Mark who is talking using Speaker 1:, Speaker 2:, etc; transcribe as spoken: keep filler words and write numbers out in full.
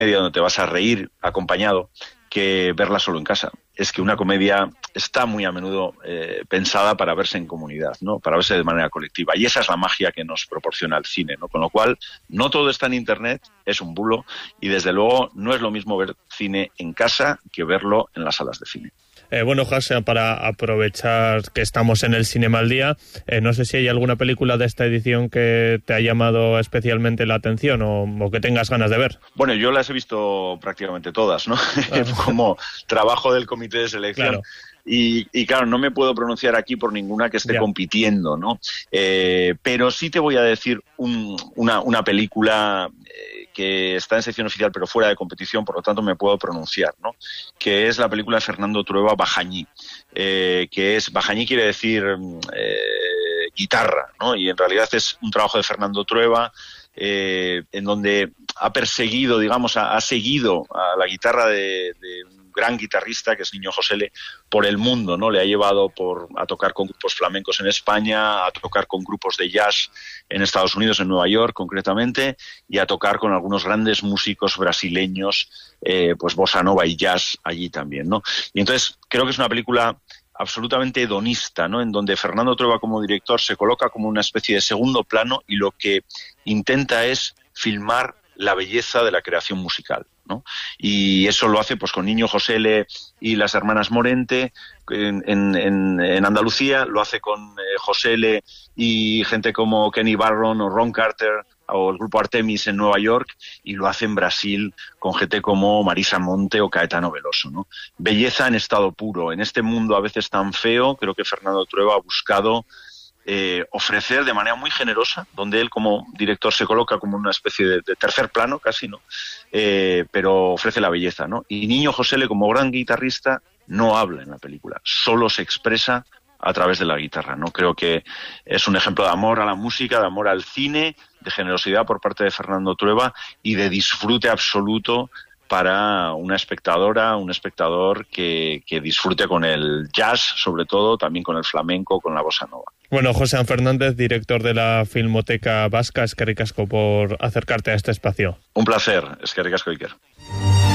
Speaker 1: donde te vas a reír acompañado que verla solo en casa. Es que una comedia está muy a menudo eh, pensada para verse en comunidad, ¿no? Para verse de manera colectiva. Y esa es la magia que nos proporciona el cine, ¿no? Con lo cual, no todo está en Internet, es un bulo, y desde luego no es lo mismo ver cine en casa que verlo en las salas de cine.
Speaker 2: Eh, bueno, José, para aprovechar que estamos en el Cinema al Día, eh, no sé si hay alguna película de esta edición que te ha llamado especialmente la atención o, o que tengas ganas de ver.
Speaker 1: Bueno, yo las he visto prácticamente todas, ¿no? Claro. Como trabajo del comité de selección.
Speaker 2: Claro.
Speaker 1: Y, y claro, no me puedo pronunciar aquí por ninguna que esté ya. compitiendo, ¿no? Eh, pero sí te voy a decir un, una, una película eh, que está en sección oficial pero fuera de competición, por lo tanto me puedo pronunciar, ¿no? Que es la película de Fernando Trueba, Bajañí, eh, que es, Bajañí quiere decir eh, guitarra, ¿no? Y en realidad es un trabajo de Fernando Trueba, eh, en donde ha perseguido, digamos, ha, ha seguido a la guitarra de, de un gran guitarrista que es Niño Josele por el mundo, ¿no? Le ha llevado por a tocar con grupos flamencos en España, a tocar con grupos de jazz en Estados Unidos, en Nueva York concretamente, y a tocar con algunos grandes músicos brasileños, eh, pues bossa nova y jazz allí también, ¿no? Y entonces creo que es una película absolutamente hedonista, ¿no? En donde Fernando Trueba como director se coloca como una especie de segundo plano y lo que intenta es filmar la belleza de la creación musical, ¿no? Y eso lo hace pues con Niño Josele y las hermanas Morente en, en, en Andalucía, lo hace con eh, Josele y gente como Kenny Barron o Ron Carter o el grupo Artemis en Nueva York, y lo hace en Brasil con gente como Marisa Monte o Caetano Veloso, ¿no? Belleza en estado puro. En este mundo a veces tan feo, creo que Fernando Trueba ha buscado Eh, ofrecer de manera muy generosa, donde él como director se coloca como una especie de, de tercer plano casi, ¿no? Eh, pero ofrece la belleza, ¿no? Y Niño Josele como gran guitarrista no habla en la película, solo se expresa a través de la guitarra, ¿no? Creo que es un ejemplo de amor a la música, de amor al cine, de generosidad por parte de Fernando Trueba y de disfrute absoluto para una espectadora, un espectador que, que disfrute con el jazz, sobre todo, también con el flamenco, con la bossa nova.
Speaker 2: Bueno, José Fernández, director de la Filmoteca Vasca, eskerrik asko por acercarte a este espacio.
Speaker 1: Un placer, eskerrik asko, Iker.